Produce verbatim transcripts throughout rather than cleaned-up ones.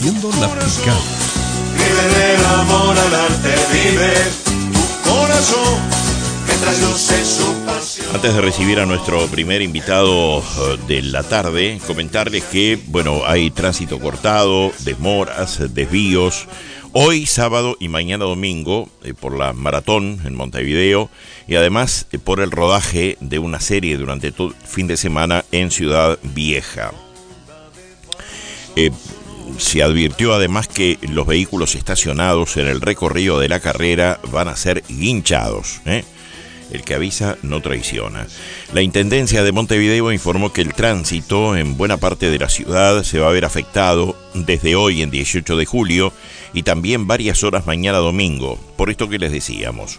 Rompiendo la Picada. Vive del amor al arte, vive tu corazón, que tras Dios es su pasión. Antes de recibir a nuestro primer invitado de la tarde, comentarles que, bueno, hay tránsito cortado, demoras, desvíos. Hoy, sábado y mañana domingo, eh, por la maratón en Montevideo y además eh, por el rodaje de una serie durante todo el fin de semana en Ciudad Vieja. Eh, se advirtió además que los vehículos estacionados en el recorrido de la carrera van a ser guinchados, ¿eh? El que avisa no traiciona. La Intendencia de Montevideo informó que el tránsito en buena parte de la ciudad se va a ver afectado desde hoy en dieciocho de julio y también varias horas mañana domingo, por esto que les decíamos.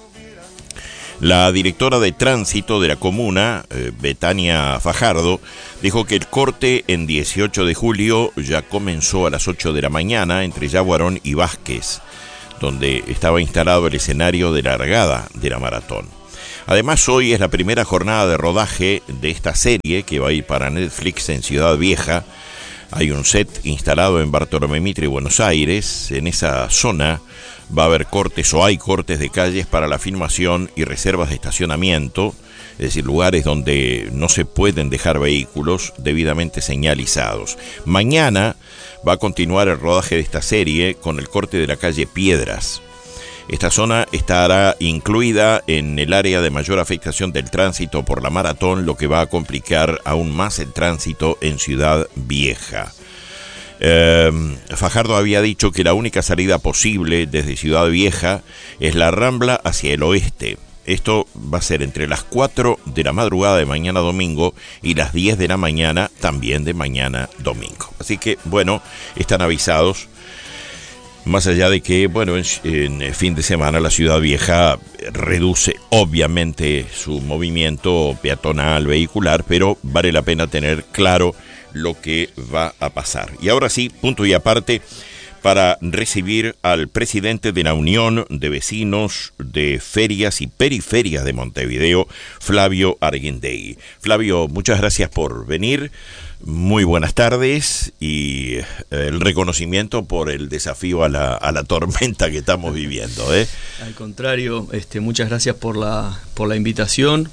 La directora de tránsito de la comuna, eh, Betania Fajardo, dijo que el corte en dieciocho de julio ya comenzó a las ocho de la mañana entre Yaguarón y Vázquez, donde estaba instalado el escenario de largada de la maratón. Además, hoy es la primera jornada de rodaje de esta serie que va a ir para Netflix en Ciudad Vieja. Hay un set instalado en Bartolomé Mitre, Buenos Aires. En esa zona va a haber cortes o hay cortes de calles para la filmación y reservas de estacionamiento, es decir, lugares donde no se pueden dejar vehículos debidamente señalizados. Mañana va a continuar el rodaje de esta serie con el corte de la calle Piedras. Esta zona estará incluida en el área de mayor afectación del tránsito por la maratón, lo que va a complicar aún más el tránsito en Ciudad Vieja. Eh, Fajardo había dicho que la única salida posible desde Ciudad Vieja es la Rambla hacia el oeste. Esto va a ser entre las cuatro de la madrugada de mañana domingo y las diez de la mañana también de mañana domingo. Así que, bueno, están avisados. Más allá de que, bueno, en, en fin de semana la Ciudad Vieja reduce obviamente su movimiento peatonal, vehicular, pero vale la pena tener claro lo que va a pasar. Y ahora sí, punto y aparte, para recibir al presidente de la Unión de Vecinos de Ferias y Periferias de Montevideo, Flavio Arguindegui. Flavio, muchas gracias por venir. Muy buenas tardes y el reconocimiento por el desafío a la, a la tormenta que estamos viviendo, ¿eh? Al contrario, este, muchas gracias por la, por la invitación.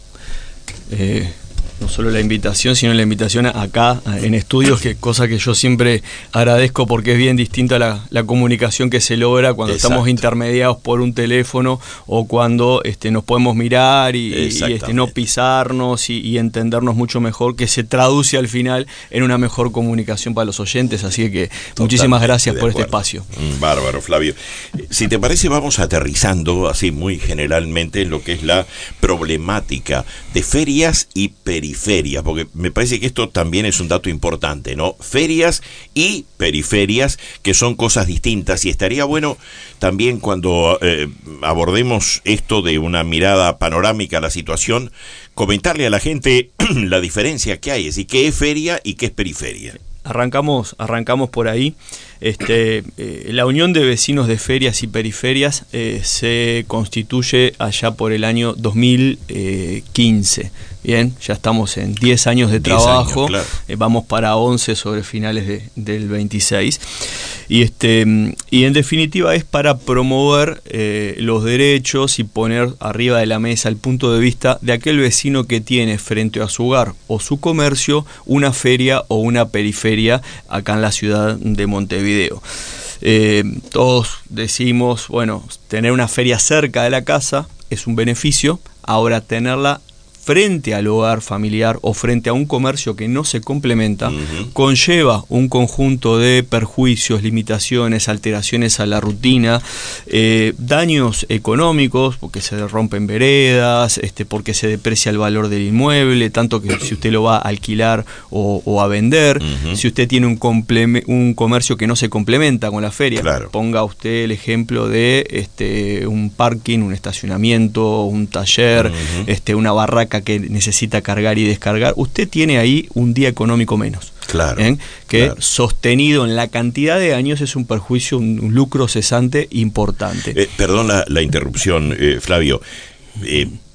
Eh, no solo la invitación, sino la invitación acá en estudios, que cosa que yo siempre agradezco porque es bien distinta la, la comunicación que se logra cuando Exacto. estamos intermediados por un teléfono o cuando este, nos podemos mirar y, y este, no pisarnos y, y entendernos mucho mejor, que se traduce al final en una mejor comunicación para los oyentes. Así que Totalmente muchísimas gracias por este espacio. Bárbaro, Flavio. Si te parece, vamos aterrizando así muy generalmente en lo que es la problemática de ferias y periferias. Periferias, porque me parece que esto también es un dato importante, ¿no? Ferias y periferias, que son cosas distintas, y estaría bueno también cuando eh, abordemos esto de una mirada panorámica a la situación, comentarle a la gente la diferencia que hay, es decir, qué es feria y qué es periferia. Arrancamos, arrancamos por ahí. Este, eh, la Unión de Vecinos de Ferias y Periferias eh, se constituye allá por el año dos mil quince. Bien, ya estamos en diez años de trabajo, años, claro. eh, vamos para once sobre finales de, del veintiséis. Y, este, y en definitiva es para promover eh, los derechos y poner arriba de la mesa el punto de vista de aquel vecino que tiene frente a su hogar o su comercio una feria o una periferia acá en la ciudad de Montevideo. Eh, todos decimos, bueno, tener una feria cerca de la casa es un beneficio, ahora tenerla frente al hogar familiar o frente a un comercio que no se complementa, uh-huh. conlleva un conjunto de perjuicios, limitaciones, alteraciones a la rutina, eh, daños económicos, porque se rompen veredas, este, porque se deprecia el valor del inmueble, tanto que si usted lo va a alquilar o, o a vender, uh-huh. si usted tiene un, compleme, un comercio que no se complementa con la feria, claro. ponga usted el ejemplo de este, un parking, un estacionamiento, un taller, uh-huh. este, una barraca que necesita cargar y descargar, usted tiene ahí un día económico menos. Claro. ¿eh? Que claro. sostenido en la cantidad de años es un perjuicio, un, un lucro cesante importante. Eh, perdón la, la interrupción, eh, Flavio. Eh,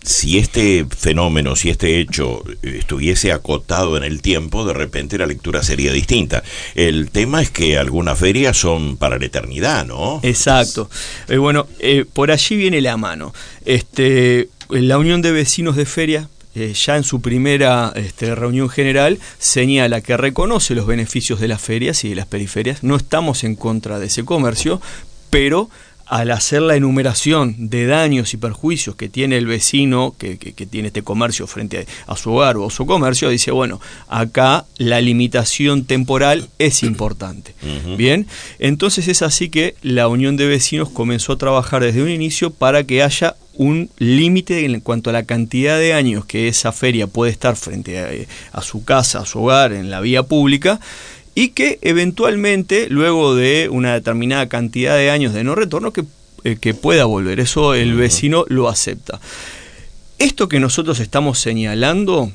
si este fenómeno, si este hecho estuviese acotado en el tiempo, de repente la lectura sería distinta. El tema es que algunas ferias son para la eternidad, ¿no? Exacto. Eh, bueno, eh, por allí viene la mano. Este, la Unión de Vecinos de Feria, eh, ya en su primera este, reunión general, señala que reconoce los beneficios de las ferias y de las periferias. No estamos en contra de ese comercio, pero al hacer la enumeración de daños y perjuicios que tiene el vecino, que, que, que tiene este comercio frente a, a su hogar o a su comercio, dice, bueno, acá la limitación temporal es importante. Uh-huh. Bien, entonces es así que la Unión de Vecinos comenzó a trabajar desde un inicio para que haya un límite en cuanto a la cantidad de años que esa feria puede estar frente a, a su casa, a su hogar, en la vía pública, y que eventualmente, luego de una determinada cantidad de años de no retorno, que, eh, que pueda volver. Eso el vecino lo acepta. Esto que nosotros estamos señalando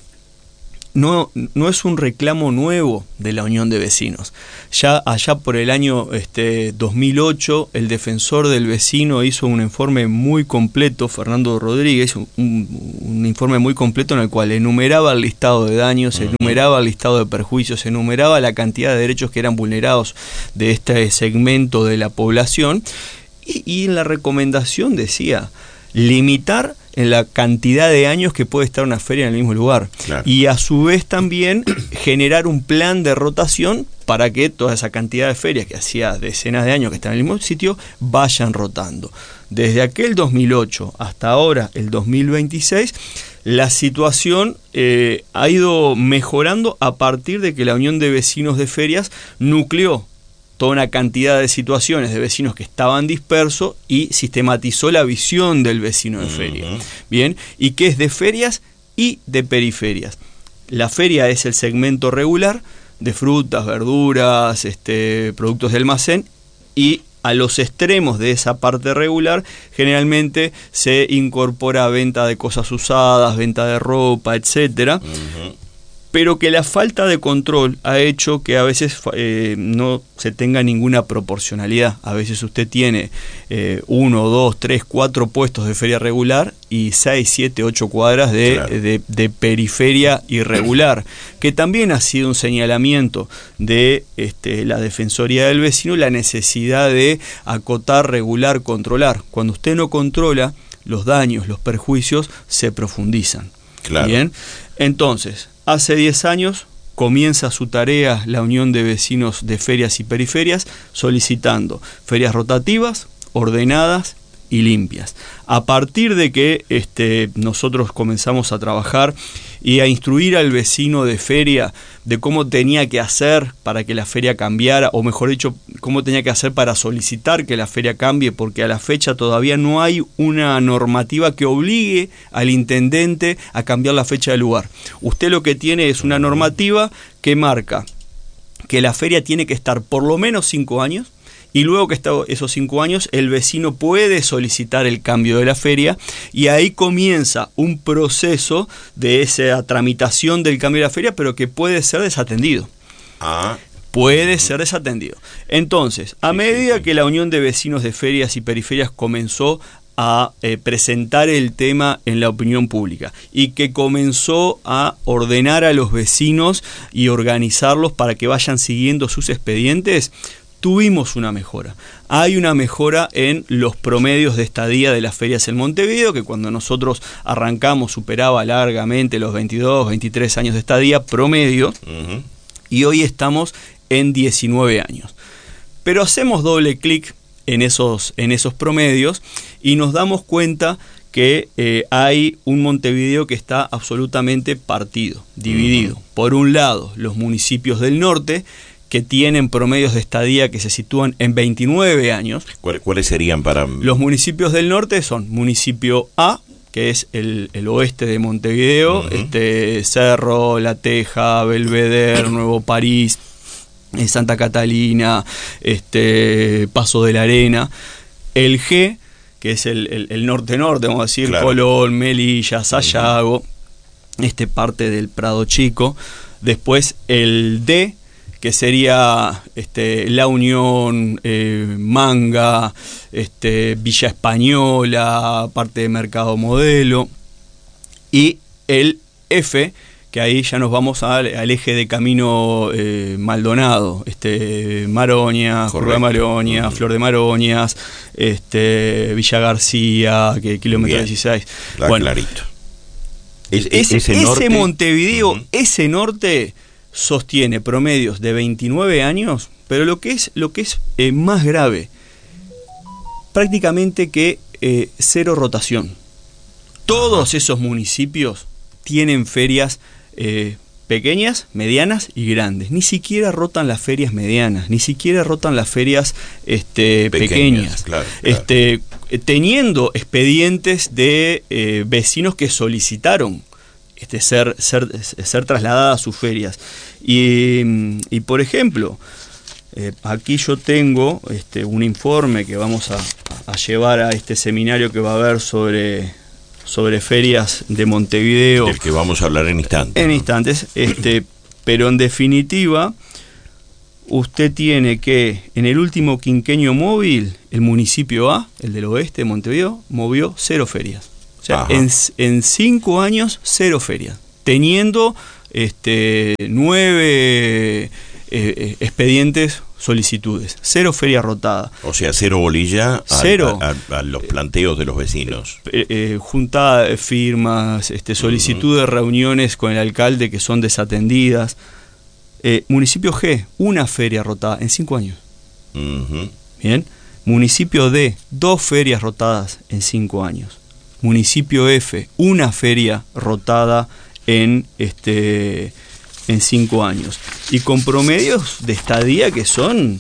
no, no es un reclamo nuevo de la Unión de Vecinos. Ya allá por el año este, dos mil ocho, el defensor del vecino hizo un informe muy completo, Fernando Rodríguez, un, un informe muy completo en el cual enumeraba el listado de daños, uh-huh. enumeraba el listado de perjuicios, enumeraba la cantidad de derechos que eran vulnerados de este segmento de la población, y, y en la recomendación decía limitar en la cantidad de años que puede estar una feria en el mismo lugar. Claro. Y a su vez también generar un plan de rotación para que toda esa cantidad de ferias que hacía decenas de años que están en el mismo sitio vayan rotando. Desde aquel dos mil ocho hasta ahora, el dos mil veintiséis, la situación eh, ha ido mejorando a partir de que la Unión de Vecinos de Ferias nucleó toda una cantidad de situaciones de vecinos que estaban dispersos y sistematizó la visión del vecino de feria. Uh-huh. Bien, y que es de ferias y de periferias. La feria es el segmento regular de frutas, verduras, este, productos de almacén, y a los extremos de esa parte regular generalmente se incorpora venta de cosas usadas, venta de ropa, etcétera. Uh-huh. Pero que la falta de control ha hecho que a veces eh, no se tenga ninguna proporcionalidad. A veces usted tiene eh, uno, dos, tres, cuatro puestos de feria regular y seis, siete, ocho cuadras de, claro. de, de periferia irregular, que también ha sido un señalamiento de este, la Defensoría del Vecino, la necesidad de acotar, regular, controlar. Cuando usted no controla, los daños, los perjuicios se profundizan. Claro. Bien, entonces, hace diez años comienza su tarea la Unión de Vecinos de Ferias y Periferias solicitando ferias rotativas, ordenadas y limpias. A partir de que este, nosotros comenzamos a trabajar y a instruir al vecino de feria de cómo tenía que hacer para que la feria cambiara, o mejor dicho, cómo tenía que hacer para solicitar que la feria cambie, porque a la fecha todavía no hay una normativa que obligue al intendente a cambiar la fecha del lugar. Usted lo que tiene es una normativa que marca que la feria tiene que estar por lo menos cinco años, y luego que están esos cinco años, el vecino puede solicitar el cambio de la feria, y ahí comienza un proceso de esa tramitación del cambio de la feria, pero que puede ser desatendido. Ah. Puede ser desatendido. Entonces, a sí, medida sí, sí. que la Unión de Vecinos de Ferias y Periferias comenzó a eh, presentar el tema en la opinión pública y que comenzó a ordenar a los vecinos y organizarlos para que vayan siguiendo sus expedientes, tuvimos una mejora. Hay una mejora en los promedios de estadía de las ferias en Montevideo, que cuando nosotros arrancamos superaba largamente los veintidós, veintitrés años de estadía promedio, uh-huh. y hoy estamos en diecinueve años. Pero hacemos doble clic en esos, en esos promedios y nos damos cuenta que eh, hay un Montevideo que está absolutamente partido, dividido. Uh-huh. Por un lado, los municipios del norte, que tienen promedios de estadía que se sitúan en veintinueve años. ¿Cuáles serían para...? Los municipios del norte son municipio A, que es el, el oeste de Montevideo, uh-huh. este, Cerro, La Teja, Belvedere, Nuevo París, Santa Catalina, este, Paso de la Arena. El G, que es el, el, el norte-norte, vamos a decir, claro. Colón, Melilla, Sayago, uh-huh. este, parte del Prado Chico. Después el D, que sería este, La Unión, eh, Manga, este, Villa Española, parte de Mercado Modelo. Y el F, que ahí ya nos vamos al, al eje de camino eh, Maldonado, este, Maroña, Curva de Maroña, uh-huh. Flor de Maroñas, este, Villa García, que kilómetro Bien. dieciséis. Está bueno, clarito. Es, ese, ese, norte, ese Montevideo, uh-huh. ese norte sostiene promedios de veintinueve años, pero lo que es, lo que es eh, más grave, prácticamente que eh, cero rotación. Todos Ajá. esos municipios tienen ferias eh, pequeñas, medianas y grandes. Ni siquiera rotan las ferias medianas, ni siquiera rotan las ferias este, pequeñas. pequeñas. Claro, claro. Este, teniendo expedientes de eh, vecinos que solicitaron este, ser, ser, ser trasladadas a sus ferias. Y, y por ejemplo, eh, aquí yo tengo este, un informe que vamos a, a llevar a este seminario que va a haber sobre... sobre ferias de Montevideo. Del que vamos a hablar en instantes. En ¿no? instantes, este, pero en definitiva, usted tiene que, en el último quinquenio móvil, el municipio A, el del oeste de Montevideo, movió cero ferias. O sea, en, en cinco años, cero ferias. Teniendo este, nueve eh, expedientes, solicitudes, cero feria rotada. O sea, cero bolilla cero. A, a, a los planteos de los vecinos. Eh, eh, juntada de firmas, este, solicitud uh-huh. de reuniones con el alcalde que son desatendidas. Eh, municipio G, una feria rotada en cinco años. Uh-huh. Bien. Municipio D, dos ferias rotadas en cinco años. Municipio F, una feria rotada en este... en cinco años, y con promedios de estadía que son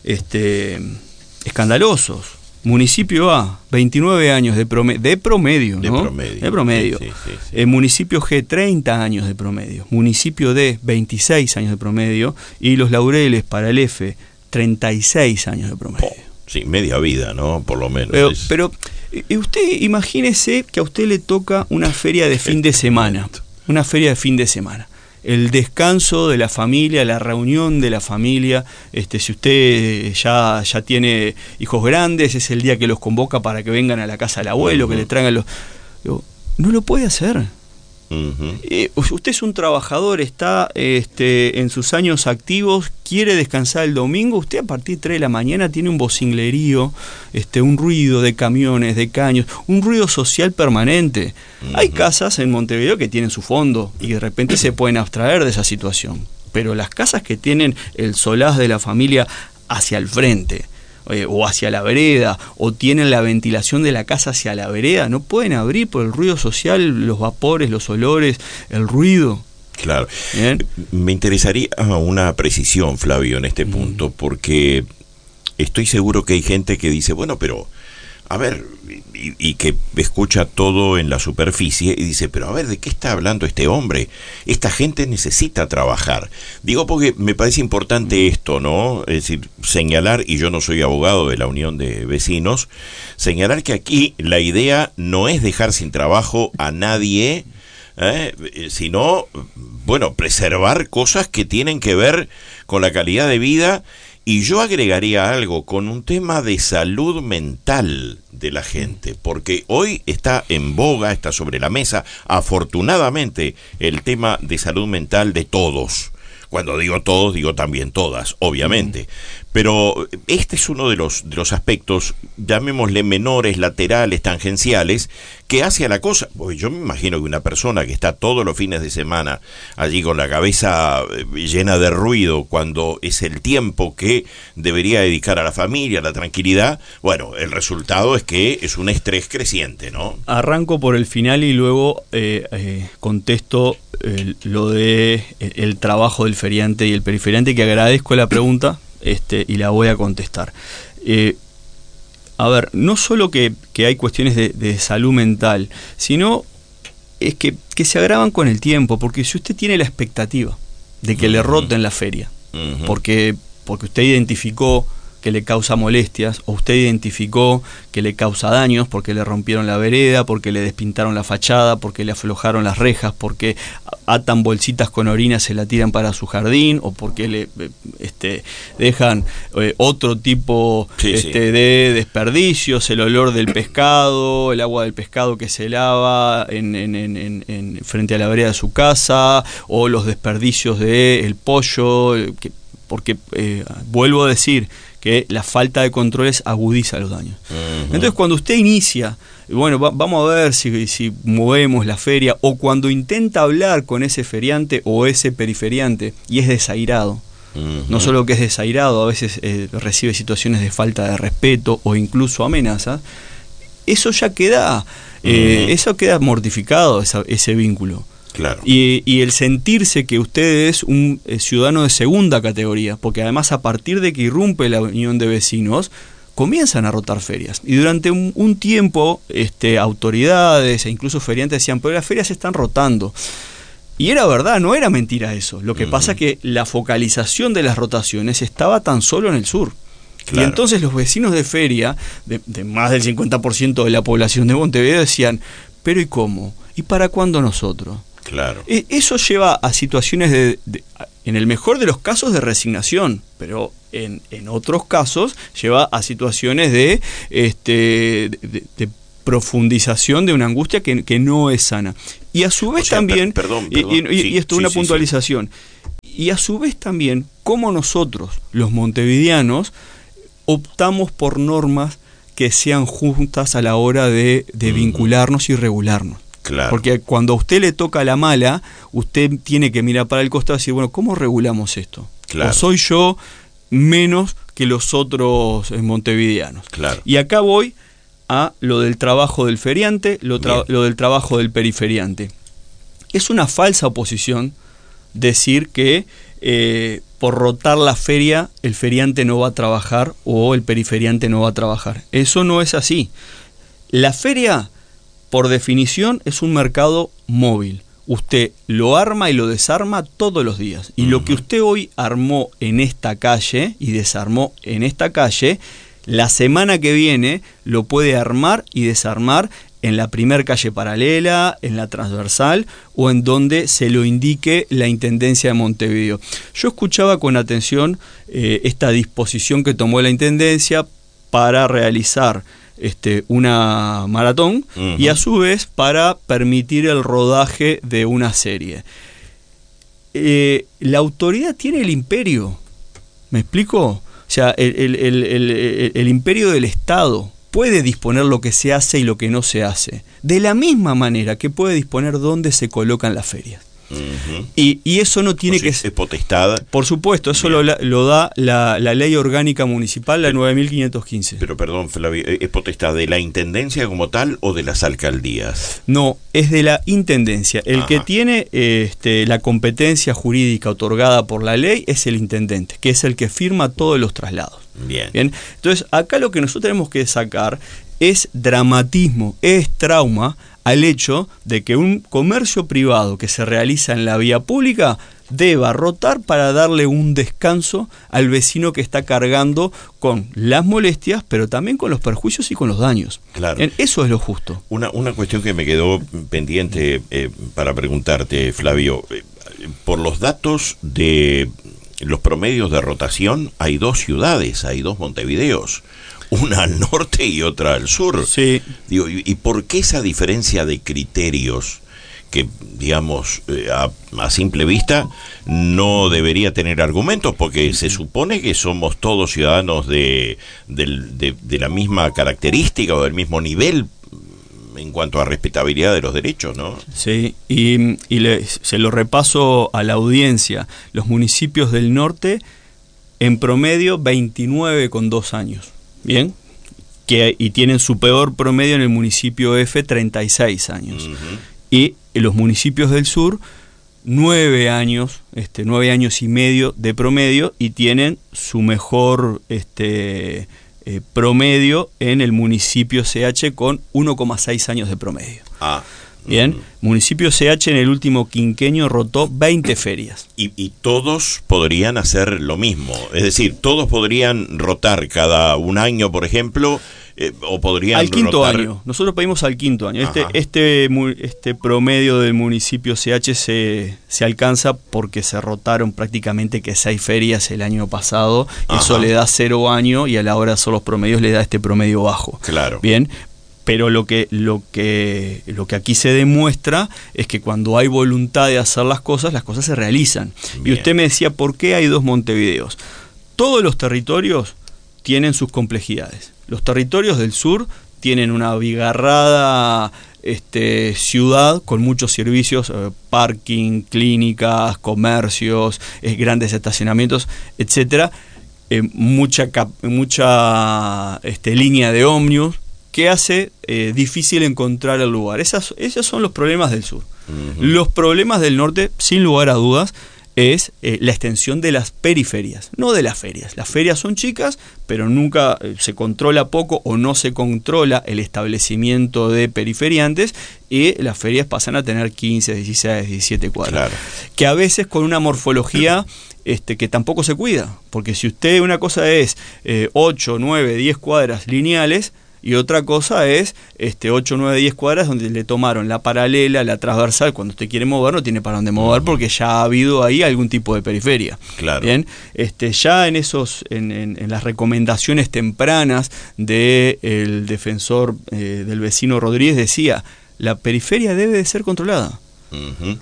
este, escandalosos. Municipio A, veintinueve años de promedio, de promedio, de ¿no? promedio. De promedio. Sí, sí, sí, sí. Eh, municipio G, treinta años de promedio. Municipio D, veintiséis años de promedio. Y Los Laureles para el F, treinta y seis años de promedio. Oh, sí, media vida, ¿no? Por lo menos. Pero, es... pero usted imagínese que a usted le toca una feria de fin de semana. Una feria de fin de semana. El descanso de la familia, la reunión de la familia, este, si usted ya, ya tiene hijos grandes, es el día que los convoca para que vengan a la casa del abuelo, uh-huh. que le traigan los... Digo, no lo puede hacer. Uh-huh. Eh, usted es un trabajador, está este, en sus años activos, quiere descansar el domingo, usted a partir de tres de la mañana tiene un vocinglerío, este, un ruido de camiones, de caños, un ruido social permanente. Uh-huh. Hay casas en Montevideo que tienen su fondo y de repente se pueden abstraer de esa situación, pero las casas que tienen el solaz de la familia hacia el frente, Eh, o hacia la vereda, o tienen la ventilación de la casa hacia la vereda, no pueden abrir por el ruido social, los vapores, los olores, el ruido. Claro. ¿Bien? Me interesaría una precisión, Flavio, en este mm. punto, porque estoy seguro que hay gente que dice, bueno, pero, a ver, y, y que escucha todo en la superficie y dice, pero a ver, ¿de qué está hablando este hombre? Esta gente necesita trabajar. Digo porque me parece importante esto, ¿no? Es decir, señalar, y yo no soy abogado de la Unión de Vecinos, señalar que aquí la idea no es dejar sin trabajo a nadie, ¿eh? sino, bueno, preservar cosas que tienen que ver con la calidad de vida. Y yo agregaría algo con un tema de salud mental de la gente, porque hoy está en boga, está sobre la mesa, afortunadamente, el tema de salud mental de todos. Cuando digo todos, digo también todas, obviamente. Mm. Pero este es uno de los, de los aspectos, llamémosle menores, laterales, tangenciales, que hace a la cosa. Pues yo me imagino que una persona que está todos los fines de semana allí con la cabeza llena de ruido, cuando es el tiempo que debería dedicar a la familia, a la tranquilidad, bueno, el resultado es que es un estrés creciente, ¿no? Arranco por el final y luego eh, eh, contesto eh, lo de el, el trabajo del feriante y el periferiante, que agradezco la pregunta. Este, y la voy a contestar. Eh, a ver, no solo que, que hay cuestiones de, de salud mental, sino es que, que se agravan con el tiempo, porque si usted tiene la expectativa de que uh-huh. le roten la feria, uh-huh. porque, porque usted identificó que le causa molestias, o usted identificó que le causa daños porque le rompieron la vereda, porque le despintaron la fachada, porque le aflojaron las rejas, porque atan bolsitas con orina, se la tiran para su jardín, o porque le este, dejan eh, otro tipo sí, este, sí. de desperdicios, el olor del pescado, el agua del pescado que se lava en, en, en, en, en frente a la vereda de su casa, o los desperdicios del pollo, que, porque eh, vuelvo a decir que la falta de controles agudiza los daños. Uh-huh. Entonces, cuando usted inicia, bueno, va, vamos a ver si, si movemos la feria, o cuando intenta hablar con ese feriante o ese periferiante y es desairado, uh-huh. no solo que es desairado, a veces eh, recibe situaciones de falta de respeto o incluso amenazas, eso ya queda, eh, uh-huh. eso queda mortificado, esa, ese vínculo. Claro. Y, y el sentirse que usted es un eh, ciudadano de segunda categoría, porque además a partir de que irrumpe la unión de vecinos, comienzan a rotar ferias. Y durante un, un tiempo, este, autoridades e incluso feriantes decían, pero las ferias se están rotando. Y era verdad, no era mentira eso. Lo que uh-huh. pasa es que la focalización de las rotaciones estaba tan solo en el sur. Claro. Y entonces los vecinos de feria, de, de más del cincuenta por ciento de la población de Montevideo, decían, pero ¿y cómo? ¿Y para cuándo nosotros? Claro. Eso lleva a situaciones, de, de, en el mejor de los casos, de resignación, pero en, en otros casos lleva a situaciones de, este, de, de profundización de una angustia que, que no es sana. Y a su vez o sea, también, per, perdón, perdón. y, y, Sí, y esto es sí, una sí, puntualización, sí. Y a su vez también, cómo nosotros, los montevideanos, optamos por normas que sean justas a la hora de, de mm. vincularnos y regularnos. Claro. Porque cuando a usted le toca la mala, usted tiene que mirar para el costado y decir, bueno, ¿cómo regulamos esto? Claro. ¿O soy yo menos que los otros montevideanos? Claro. Y acá voy a lo del trabajo del feriante, lo, tra- lo del trabajo del periferiante. Es una falsa oposición decir que eh, por rotar la feria el feriante no va a trabajar o el periferiante no va a trabajar. Eso no es así. La feria, por definición, es un mercado móvil. Usted lo arma y lo desarma todos los días. Y uh-huh. lo que usted hoy armó en esta calle y desarmó en esta calle, la semana que viene lo puede armar y desarmar en la primer calle paralela, en la transversal o en donde se lo indique la Intendencia de Montevideo. Yo escuchaba con atención eh, esta disposición que tomó la Intendencia para realizar Este, una maratón uh-huh. y a su vez para permitir el rodaje de una serie. Eh, la autoridad tiene el imperio, ¿me explico? O sea, el, el, el, el, el imperio del Estado puede disponer lo que se hace y lo que no se hace, de la misma manera que puede disponer dónde se colocan las ferias. Uh-huh. y, y eso no tiene o sea, que ser potestad. Por supuesto, eso lo, lo da la, la ley orgánica municipal, la nueve mil quinientos quince. Pero perdón, Flavio, ¿es potestad de la intendencia como tal o de las alcaldías? No, es de la intendencia. El Ajá. que tiene este, la competencia jurídica otorgada por la ley es el intendente, que es el que firma todos los traslados. Bien. Bien. Entonces, acá lo que nosotros tenemos que sacar es dramatismo, es trauma al hecho de que un comercio privado que se realiza en la vía pública deba rotar para darle un descanso al vecino que está cargando con las molestias, pero también con los perjuicios y con los daños. Claro. Eso es lo justo. Una, una cuestión que me quedó pendiente eh, para preguntarte, Flavio. Eh, por los datos de los promedios de rotación, hay dos ciudades, hay dos Montevideos. Una al norte y otra al sur. Sí. Digo, ¿y, y por qué esa diferencia de criterios que, digamos, eh, a, a simple vista no debería tener argumentos? Porque se supone que somos todos ciudadanos de, de, de, de la misma característica o del mismo nivel en cuanto a respetabilidad de los derechos, ¿no? Sí, y, y le, se lo repaso a la audiencia. Los municipios del norte, en promedio, veintinueve con dos años. Bien, que, y tienen su peor promedio en el municipio F, treinta y seis años. Uh-huh. Y en los municipios del sur, nueve años, este, nueve años y medio de promedio, y tienen su mejor este, eh, promedio en el municipio C H con uno coma seis años de promedio. Ah. Bien, Uh-huh. municipio C H en el último quinquenio rotó veinte ferias. Y, y todos podrían hacer lo mismo, es decir, todos podrían rotar cada un año, por ejemplo, eh, o podrían al quinto rotar... año, nosotros pedimos al quinto año. Este, Ajá. este, mu- este promedio del municipio C H se, se alcanza porque se rotaron prácticamente que seis ferias el año pasado. Ajá. Eso le da cero año y a la hora de hacer los promedios le da este promedio bajo. Claro. Bien. Pero lo que, lo, que, lo que aquí se demuestra es que cuando hay voluntad de hacer las cosas, las cosas se realizan. Bien. Y usted me decía, ¿por qué hay dos Montevideos? Todos los territorios tienen sus complejidades. Los territorios del sur tienen una abigarrada este, ciudad con muchos servicios, eh, parking, clínicas, comercios, eh, grandes estacionamientos, etcétera. Eh, mucha cap- mucha este, línea de ómnibus, que hace eh, difícil encontrar el lugar. Esas, esos son los problemas del sur. Uh-huh. Los problemas del norte, sin lugar a dudas, es eh, la extensión de las periferias, no de las ferias. Las ferias son chicas, pero nunca eh, se controla poco o no se controla el establecimiento de periferiantes y las ferias pasan a tener quince, dieciséis, diecisiete cuadras. Claro. Que a veces con una morfología este, que tampoco se cuida, porque si usted una cosa es eh, ocho, nueve, diez cuadras lineales, y otra cosa es este, ocho, nueve, diez cuadras donde le tomaron la paralela, la transversal. Cuando usted quiere mover, no tiene para dónde mover porque ya ha habido ahí algún tipo de periferia. Claro. Bien, este, ya en esos, en, en, en las recomendaciones tempranas del defensor eh, del vecino Rodríguez decía, la periferia debe de ser controlada. Uh-huh.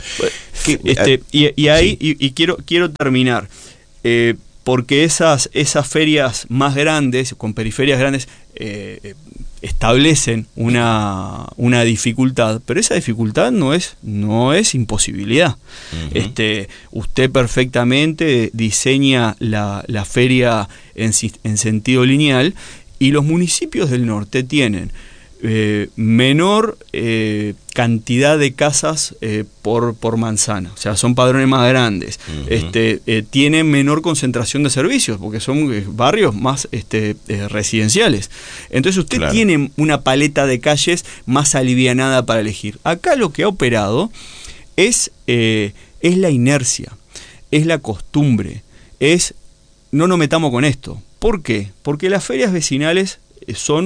Este, y, y ahí, Sí. y, y quiero, quiero terminar. Eh, porque esas, esas ferias más grandes, con periferias grandes, eh, establecen una, una dificultad, pero esa dificultad no es, no es imposibilidad. Uh-huh. Este, usted perfectamente diseña la, la feria en, en sentido lineal y los municipios del norte tienen Eh, menor eh, cantidad de casas eh, por, por manzana, o sea, son padrones más grandes, uh-huh. este, eh, tienen menor concentración de servicios, porque son eh, barrios más este, eh, residenciales. Entonces usted claro. tiene una paleta de calles más alivianada para elegir. Acá lo que ha operado es, eh, es la inercia, es la costumbre, es no nos metamos con esto. ¿Por qué? Porque las ferias vecinales son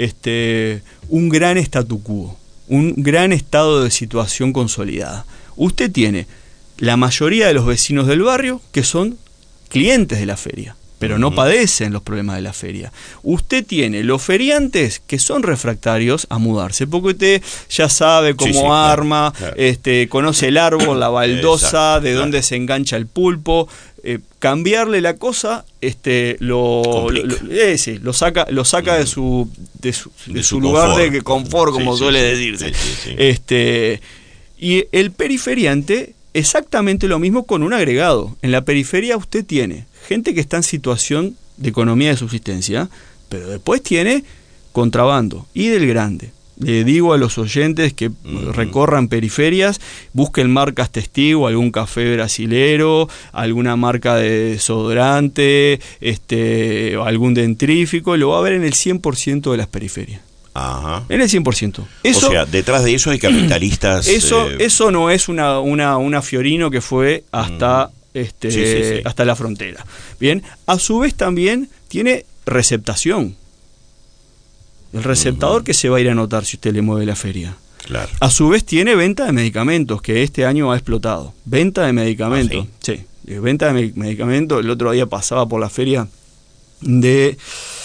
este, un gran statu quo, un gran estado de situación consolidada. Usted tiene la mayoría de los vecinos del barrio que son clientes de la feria, pero no padecen los problemas de la feria. Usted tiene los feriantes que son refractarios a mudarse, porque usted ya sabe cómo sí, sí, arma, claro, claro. Este, conoce el árbol, la baldosa, exacto, de claro. dónde se engancha el pulpo. Eh, cambiarle la cosa este lo, lo, lo, eh, sí, lo saca lo saca mm. de su de su, de de su, su lugar confort. de confort, como sí, suele sí, decirse. Sí, sí, sí. Este y el periferiante exactamente lo mismo con un agregado. En la periferia usted tiene gente que está en situación de economía de subsistencia, pero después tiene contrabando y del grande. Le digo a los oyentes que uh-huh. recorran periferias, busquen marcas testigo, algún café brasilero, alguna marca de desodorante, este, algún dentrífico, lo va a ver en el cien por ciento de las periferias. Ajá. En el cien por ciento. Eso, o sea, detrás de eso hay capitalistas. Eso, eh... eso no es una, una, una Fiorino que fue hasta, mm. este, sí, sí, sí. hasta la frontera. Bien, a su vez también tiene receptación. El receptador uh-huh. que se va a ir a anotar si usted le mueve la feria. Claro. A su vez tiene venta de medicamentos, que este año ha explotado. Venta de medicamentos. ¿Ah, sí? Sí, venta de medicamentos. El otro día pasaba por la feria de,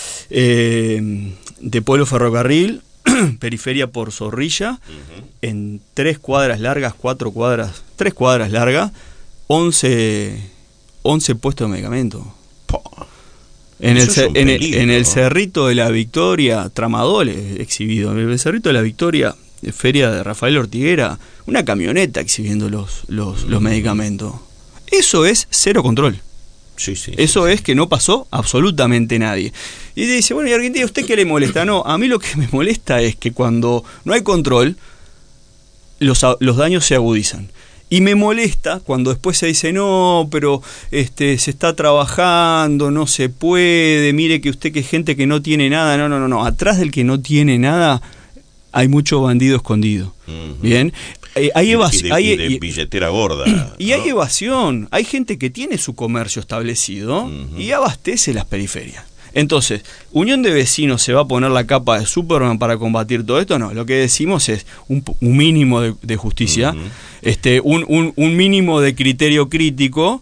eh, de Pueblo Ferrocarril, periferia por Zorrilla, uh-huh. en tres cuadras largas, cuatro cuadras, tres cuadras largas, once, once puestos de medicamentos. Po. En el, en, el, en el Cerrito de la Victoria, Tramadol exhibido. En el Cerrito de la Victoria, feria de Rafael Ortiguera, una camioneta exhibiendo los, los, los medicamentos. Eso es cero control. Sí, sí, Eso sí, es que no pasó absolutamente nadie. Y dice, bueno, y Argentina, ¿usted qué le molesta? No, a mí lo que me molesta es que cuando no hay control, los, los daños se agudizan. Y me molesta cuando después se dice, no, pero este se está trabajando, no se puede, mire que usted que es gente que no tiene nada. No, no, no, no. Atrás del que no tiene nada hay mucho bandido escondido. Uh-huh. Bien, eh, hay evasión, y de, y de billetera gorda. Y ¿no? hay evasión, hay gente que tiene su comercio establecido uh-huh. y abastece las periferias. Entonces, Unión de Vecinos se va a poner la capa de Superman para combatir todo esto. No, lo que decimos es un, un mínimo de, de justicia, uh-huh. este, un, un, un mínimo de criterio crítico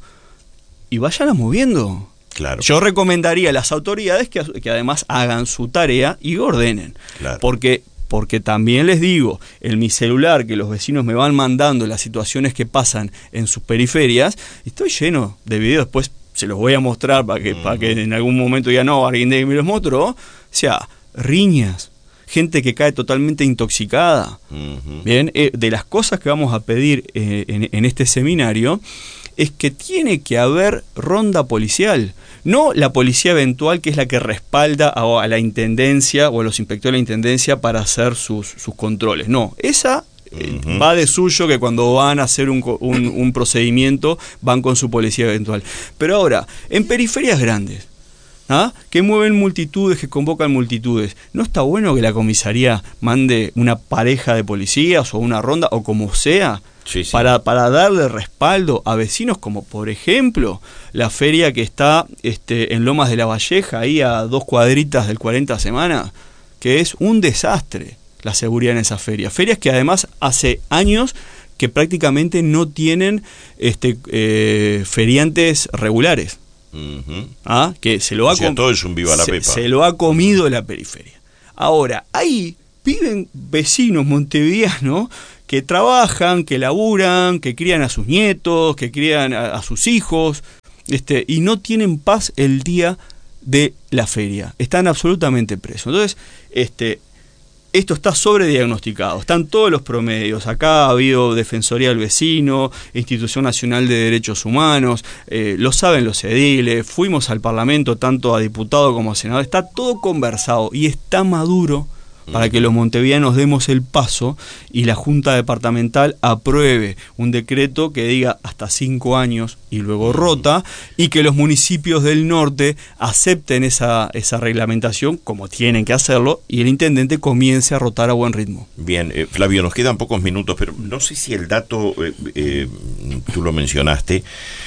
y vayan moviendo. Claro. Yo recomendaría a las autoridades que, que además hagan su tarea y ordenen. Claro. Porque, porque también les digo, en mi celular que los vecinos me van mandando las situaciones que pasan en sus periferias, estoy lleno de videos, después se los voy a mostrar para que, uh-huh. para que en algún momento ya no, alguien de me los mostró. O sea, riñas, gente que cae totalmente intoxicada. Uh-huh. Bien, eh, de las cosas que vamos a pedir eh, en, en este seminario es que tiene que haber ronda policial. No la policía eventual, que es la que respalda a, a la intendencia o a los inspectores de la intendencia para hacer sus, sus controles. No, esa eh, uh-huh. va de suyo, que cuando van a hacer un, un, un procedimiento van con su policía eventual. Pero ahora, en periferias grandes, ¿ah? que mueven multitudes, que convocan multitudes, ¿no está bueno que la comisaría mande una pareja de policías o una ronda o como sea? Sí, sí. Para, para darle respaldo a vecinos como por ejemplo la feria que está este, en Lomas de la Valleja, ahí a dos cuadritas del cuarenta Semanas, que es un desastre la seguridad en esa feria. Ferias que además hace años que prácticamente no tienen este, eh, feriantes regulares. Uh-huh. ¿Ah? Que se lo ha o sea, com- todo es un viva la se, pepa. Se lo ha comido la periferia. Ahora, ahí viven vecinos montevideanos que trabajan, que laburan, que crían a sus nietos, que crían a, a sus hijos, este, y no tienen paz el día de la feria. Están absolutamente presos. Entonces, este, esto está sobrediagnosticado. Están todos los promedios. Acá ha habido Defensoría del Vecino, Institución Nacional de Derechos Humanos, eh, lo saben los ediles, fuimos al Parlamento tanto a diputado como a senador. Está todo conversado y está maduro para que los montevideanos demos el paso y la Junta Departamental apruebe un decreto que diga hasta cinco años y luego rota, y que los municipios del norte acepten esa, esa reglamentación como tienen que hacerlo, y el intendente comience a rotar a buen ritmo. Bien, eh, Flavio, nos quedan pocos minutos, pero no sé si el dato, eh, eh, tú lo mencionaste,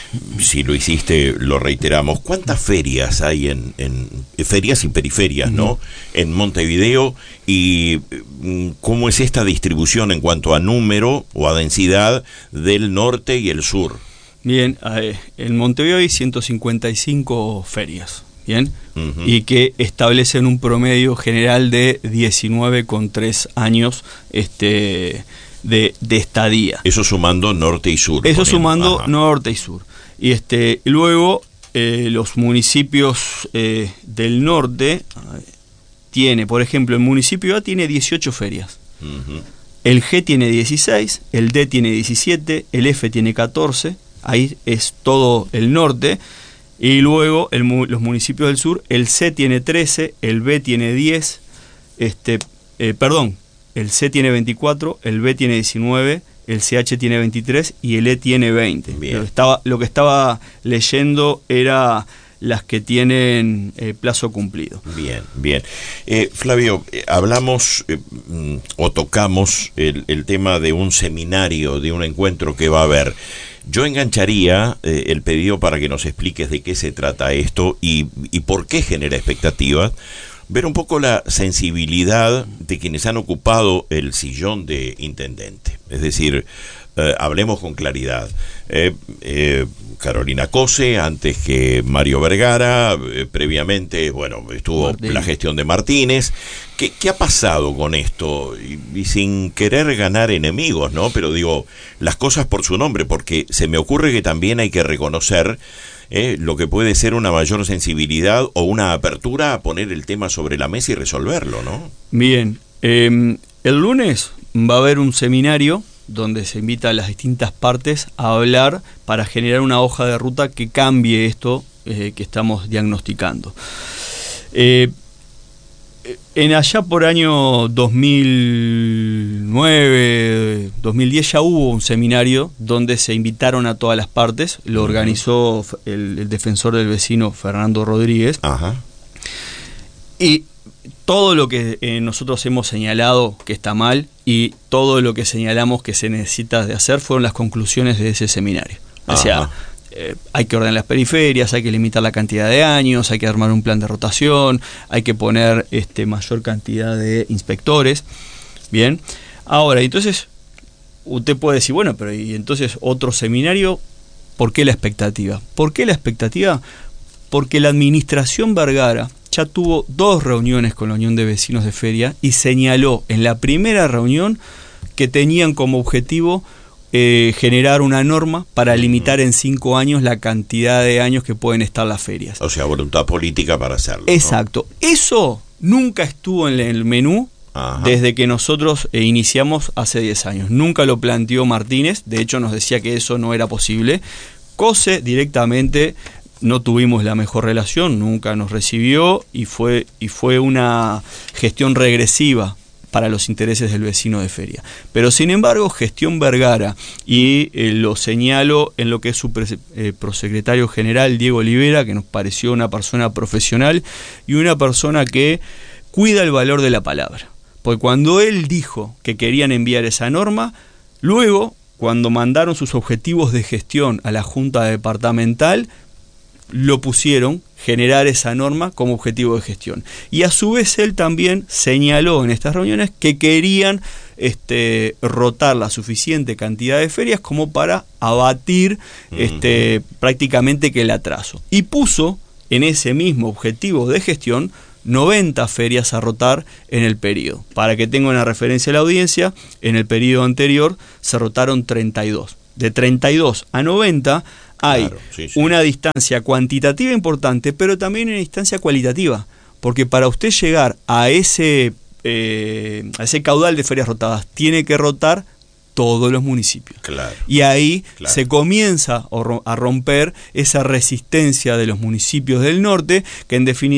si lo hiciste, lo reiteramos. ¿Cuántas ferias hay en, en ferias y periferias, no? Uh-huh. En Montevideo, y cómo es esta distribución en cuanto a número o a densidad del norte y el sur. Bien, en Montevideo hay ciento cincuenta y cinco ferias, bien, uh-huh. y que establecen un promedio general de diecinueve coma tres años este de, de estadía. Eso sumando norte y sur. Eso poniendo. sumando Ajá. norte y sur. Y este luego eh, los municipios eh, del norte tiene, por ejemplo, el municipio A tiene dieciocho ferias. Uh-huh. El G tiene dieciséis, el D tiene diecisiete, el F tiene catorce, ahí es todo el norte. Y luego el, los municipios del sur, el C tiene trece, el B tiene diez, este, eh, perdón, el C tiene veinticuatro, el B tiene diecinueve, el C H tiene veintitrés y el E tiene veinte. Lo que estaba, lo que estaba leyendo era las que tienen eh, plazo cumplido. Bien, bien. Eh, Flavio, eh, hablamos eh, o tocamos el, el tema de un seminario, de un encuentro que va a haber. Yo engancharía eh, el pedido para que nos expliques de qué se trata esto y, y por qué genera expectativas. Ver un poco la sensibilidad de quienes han ocupado el sillón de intendente. Es decir, eh, hablemos con claridad. Eh, eh, Carolina Cose, antes que Mario Vergara, eh, previamente, bueno, estuvo Martínez. La gestión de Martínez. ¿Qué, qué ha pasado con esto? Y, y sin querer ganar enemigos, ¿no? Pero digo, las cosas por su nombre, porque se me ocurre que también hay que reconocer Eh, lo que puede ser una mayor sensibilidad o una apertura a poner el tema sobre la mesa y resolverlo, ¿no? Bien, eh, el lunes va a haber un seminario donde se invita a las distintas partes a hablar para generar una hoja de ruta que cambie esto eh, que estamos diagnosticando. Eh, en allá por año dos mil nueve, dos mil diez ya hubo un seminario donde se invitaron a todas las partes, lo organizó el, el defensor del vecino Fernando Rodríguez. Ajá. Y todo lo que eh, nosotros hemos señalado que está mal y todo lo que señalamos que se necesita de hacer fueron las conclusiones de ese seminario. O sea, eh, hay que ordenar las periferias, hay que limitar la cantidad de años, hay que armar un plan de rotación, hay que poner este, mayor cantidad de inspectores. Bien, ahora, entonces, usted puede decir, bueno, pero y entonces otro seminario, ¿por qué la expectativa? ¿Por qué la expectativa? Porque la administración Vergara ya tuvo dos reuniones con la Unión de Vecinos de Feria y señaló en la primera reunión que tenían como objetivo eh, generar una norma para limitar en cinco años la cantidad de años que pueden estar las ferias. O sea, voluntad política para hacerlo, ¿no? Exacto. Eso nunca estuvo en el menú. Ajá. Desde que nosotros eh, iniciamos hace diez años. Nunca lo planteó Martínez, de hecho nos decía que eso no era posible. COSE directamente no tuvimos la mejor relación, nunca nos recibió y fue, y fue una gestión regresiva para los intereses del vecino de Feria. Pero sin embargo, gestión Vergara, y eh, lo señalo en lo que es su pre, eh, prosecretario general, Diego Olivera, que nos pareció una persona profesional y una persona que cuida el valor de la palabra. Porque cuando él dijo que querían enviar esa norma, luego, cuando mandaron sus objetivos de gestión a la Junta Departamental, lo pusieron, generar esa norma como objetivo de gestión. Y a su vez él también señaló en estas reuniones que querían este, rotar la suficiente cantidad de ferias como para abatir uh-huh. este, prácticamente que el atraso. Y puso en ese mismo objetivo de gestión noventa ferias a rotar en el periodo. Para que tenga una referencia a la audiencia, en el periodo anterior se rotaron treinta y dos. De treinta y dos a noventa hay claro, sí, sí. una distancia cuantitativa importante, pero también una distancia cualitativa, porque para usted llegar a ese, eh, a ese caudal de ferias rotadas, tiene que rotar todos los municipios. Claro, y ahí claro. se comienza a romper esa resistencia de los municipios del norte, que en definitiva